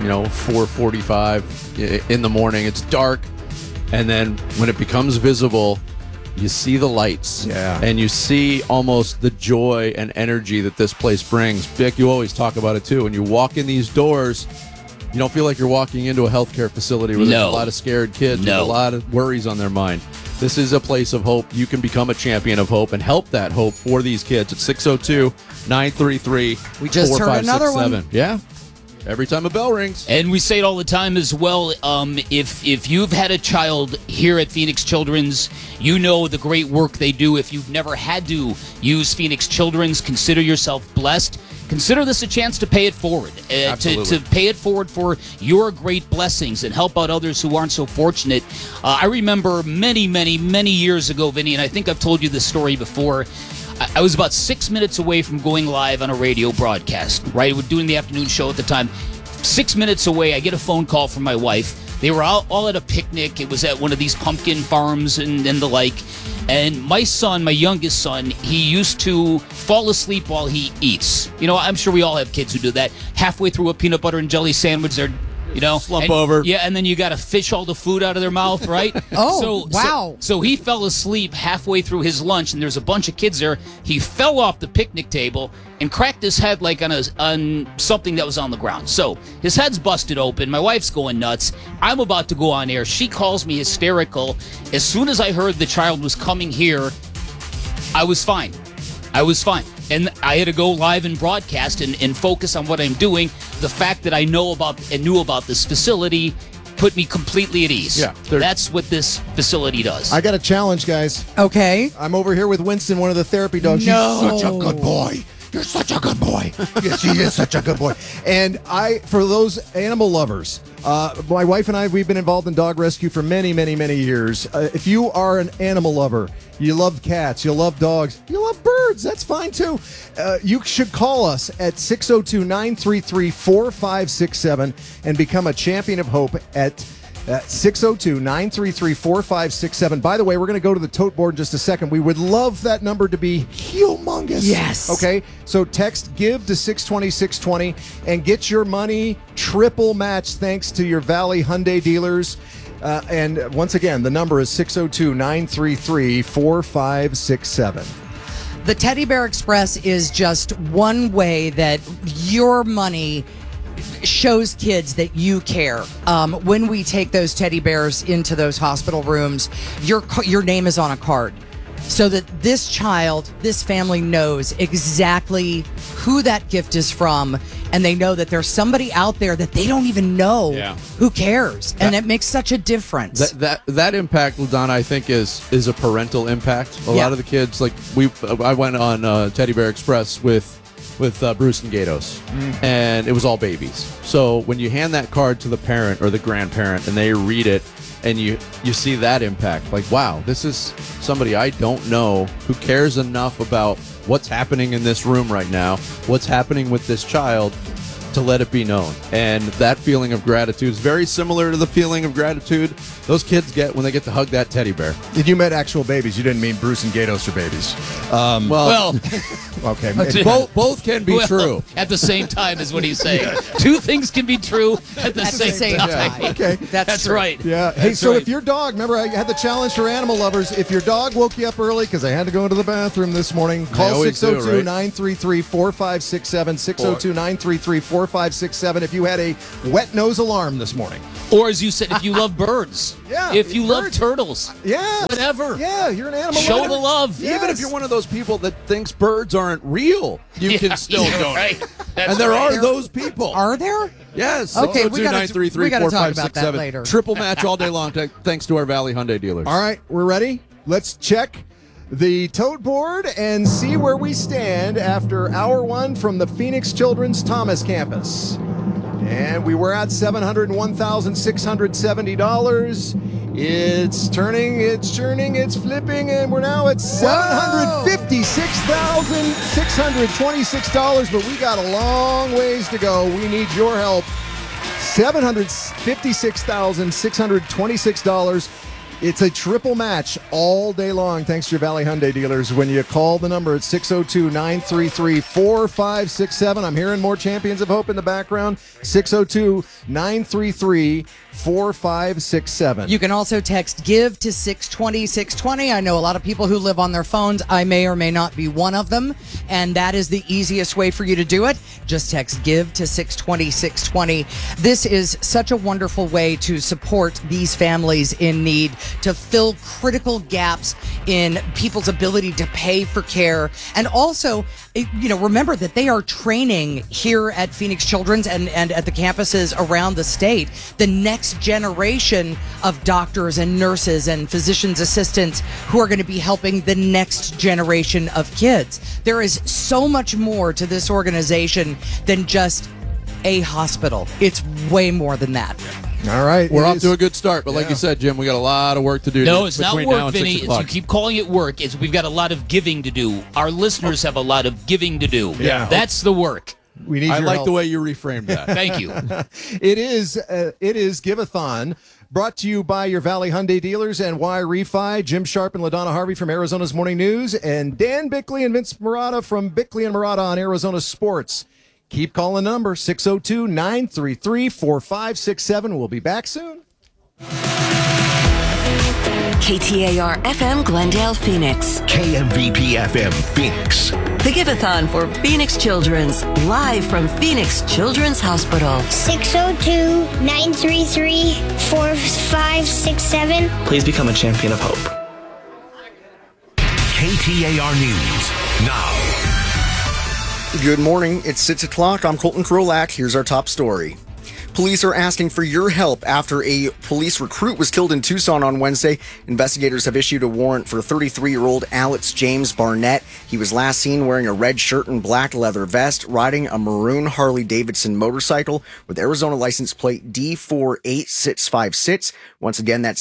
4:45 in the morning. It's dark, and then when it becomes visible, you see the lights, and you see almost the joy and energy that this place brings. Vic, you always talk about it too. When you walk in these doors, you don't feel like you're walking into a healthcare facility where there's a lot of scared kids with a lot of worries on their mind. This is a place of hope. You can become a champion of hope and help that hope for these kids at 602-933-4567. We just heard another one. Yeah. Every time a bell rings. And we say it all the time as well. If you've had a child here at Phoenix Children's, you know the great work they do. If you've never had to use Phoenix Children's, consider yourself blessed. Consider this a chance to pay it forward, to pay it forward for your great blessings and help out others who aren't so fortunate. I remember many, many, many years ago, Vinny, and I think I've told you this story before. I was about 6 minutes away from going live on a radio broadcast, right? We're doing the afternoon show at the time. 6 minutes away, I get a phone call from my wife. They were all at a picnic. It was at one of these pumpkin farms and the like. And my son, my youngest son, he used to fall asleep while he eats. You know, I'm sure we all have kids who do that. Halfway through a peanut butter and jelly sandwich, they're slump over. Yeah, and then you got to fish all the food out of their mouth, right? Wow. So he fell asleep halfway through his lunch, and there's a bunch of kids there. He fell off the picnic table and cracked his head like on something that was on the ground. So his head's busted open. My wife's going nuts. I'm about to go on air. She calls me hysterical. As soon as I heard the child was coming here, I was fine. And I had to go live and broadcast and focus on what I'm doing. The fact that I knew about this facility put me completely at ease. Yeah, that's what this facility does. I got a challenge, guys. Okay. I'm over here with Winston, one of the therapy dogs. No. He's such a good boy. You're such a good boy. Yes, he is such a good boy. And for those animal lovers, my wife and I, we've been involved in dog rescue for many, many, many years. If you are an animal lover, you love cats, you love dogs, you love birds, that's fine too. You should call us at 602-933-4567 and become a champion of hope at 602-933-4567. By the way, we're going to go to the tote board in just a second. We would love that number to be humongous. Yes. Okay, so text GIVE to 620-620 and get your money triple matched thanks to your Valley Hyundai dealers. And once again, the number is 602-933-4567. The Teddy Bear Express is just one way that your money shows kids that you care. When we take those teddy bears into those hospital rooms, your name is on a card, so that this child, this family knows exactly who that gift is from, and they know that there's somebody out there that they don't even know who cares, and it makes such a difference. That impact, LaDonna, I think is a parental impact. A lot of the kids, like I went on Teddy Bear Express with Bruce and Gatos, and it was all babies. So when you hand that card to the parent or the grandparent and they read it, and you see that impact, like, wow, this is somebody I don't know who cares enough about what's happening in this room right now, what's happening with this child, to let it be known. And that feeling of gratitude is very similar to the feeling of gratitude those kids get when they get to hug that teddy bear. Did you met actual babies? You didn't mean Bruce and Gatos are babies. Okay. Both can be true. At the same time is what he's saying. Two things can be true at the same time. Yeah. Okay. That's right. Yeah. Hey, That's so right. if your dog, remember I had the challenge for animal lovers. If your dog woke you up early because I had to go to the bathroom this morning, call 602-933-4567, 602-933-4567 if you had a wet nose alarm this morning. Or as you said, if you love birds. Yeah. If you love turtles. Yeah. Whatever. Yeah, you're an animal Show lover. the love. Even if you're one of those people that thinks birds aren't real, you can still donate. Right. And there are those people. Are there? Yes. Okay, we gotta talk about that later. Triple match all day long, thanks to our Valley Hyundai dealers. All right, we're ready. Let's check the tote board and see where we stand after hour one from the Phoenix Children's Thomas campus. And we were at $701,670. It's turning, it's churning, it's flipping, and we're now at $756,626. But we got a long ways to go. We need your help. $756,626. It's a triple match all day long, thanks to your Valley Hyundai dealers. When you call the number at 602-933-4567. I'm hearing more Champions of Hope in the background. 602-933-4567. You can also text GIVE to 620-620. I know a lot of people who live on their phones. I may or may not be one of them, and that is the easiest way for you to do it. Just text GIVE to 620-620. This is such a wonderful way to support these families in need, to fill critical gaps in people's ability to pay for care. And also, remember that they are training here at Phoenix Children's and at the campuses around the state the next generation of doctors and nurses and physicians assistants who are going to be helping the next generation of kids. There is so much more to this organization than just a hospital. It's way more than that. All right. We're off to a good start, but like you said, Jim, we got a lot of work to do. No, it's not between now work, and Vinny. 6 o'clock. You keep calling it work. We've got a lot of giving to do. Our listeners have a lot of giving to do. Yeah. That's the work. We need I your like help. the way you reframed that. Thank you. It is Give-a-thon, brought to you by your Valley Hyundai dealers and Y Refi. Jim Sharp and LaDonna Harvey from Arizona's Morning News, and Dan Bickley and Vince Murata from Bickley and Murata on Arizona Sports. Keep calling the number 602-933-4567. We'll be back soon. KTAR FM Glendale, Phoenix. KMVP FM Phoenix. The Give-a-thon for Phoenix Children's, live from Phoenix Children's Hospital. 602-933-4567. Please become a champion of hope. KTAR News now. Good morning. It's 6 o'clock. I'm Colton Krolak. Here's our top story. Police are asking for your help after a police recruit was killed in Tucson on Wednesday. Investigators have issued a warrant for 33-year-old Alex James Barnett. He was last seen wearing a red shirt and black leather vest, riding a maroon Harley-Davidson motorcycle with Arizona license plate D48656. Once again, that's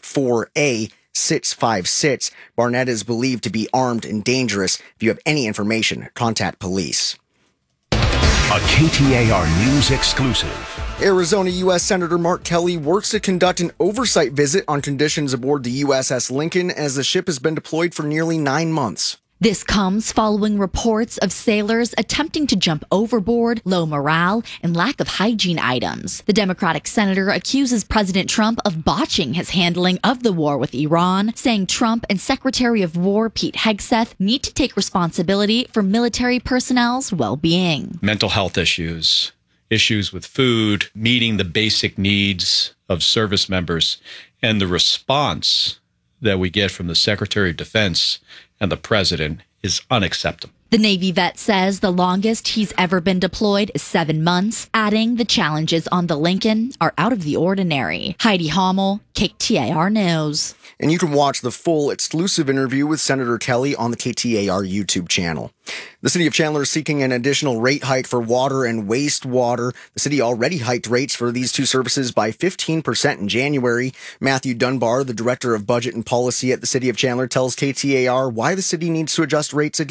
D4A656. Barnett is believed to be armed and dangerous. If you have any information, contact police. A KTAR News exclusive. Arizona U.S. Senator Mark Kelly works to conduct an oversight visit on conditions aboard the USS Lincoln as the ship has been deployed for nearly 9 months. This comes following reports of sailors attempting to jump overboard, low morale, and lack of hygiene items. The Democratic senator accuses President Trump of botching his handling of the war with Iran, saying Trump and Secretary of War Pete Hegseth need to take responsibility for military personnel's well-being. Mental health issues with food, meeting the basic needs of service members, and the response that we get from the Secretary of Defense and the President is unacceptable. The Navy vet says the longest he's ever been deployed is 7 months, adding the challenges on the Lincoln are out of the ordinary. Heidi Hommel, KTAR News. And you can watch the full exclusive interview with Senator Kelly on the KTAR YouTube channel. The city of Chandler is seeking an additional rate hike for water and wastewater. The city already hiked rates for these two services by 15% in January. Matthew Dunbar, the director of budget and policy at the city of Chandler, tells KTAR why the city needs to adjust rates again.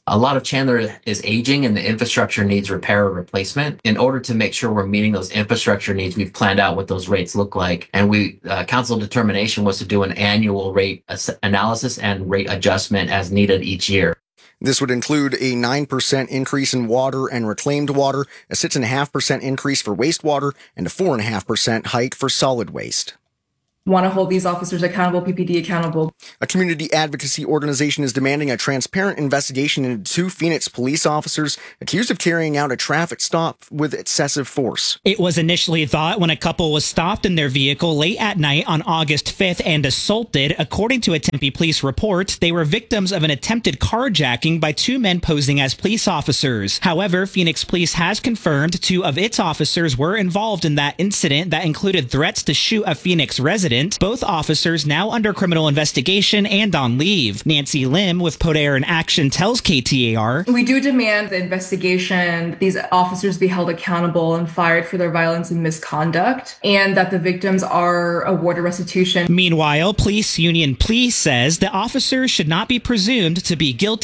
A lot of Chandler is aging and the infrastructure needs repair or replacement. In order to make sure we're meeting those infrastructure needs, we've planned out what those rates look like. And council determination was to do an annual rate analysis and rate adjustment as needed each year. This would include a 9% increase in water and reclaimed water, a 6.5% increase for wastewater, and a 4.5% hike for solid waste. Want to hold these officers accountable, PPD accountable. A community advocacy organization is demanding a transparent investigation into 2 Phoenix police officers accused of carrying out a traffic stop with excessive force. It was initially thought when a couple was stopped in their vehicle late at night on August 5th and assaulted. According to a Tempe police report, they were victims of an attempted carjacking by 2 men posing as police officers. However, Phoenix Police has confirmed 2 of its officers were involved in that incident that included threats to shoot a Phoenix resident. Both officers now under criminal investigation and on leave. Nancy Lim with Podair in Action tells KTAR, "We do demand the investigation, these officers be held accountable and fired for their violence and misconduct, and that the victims are awarded restitution." Meanwhile, Police Union Police says the officers should not be presumed to be guilty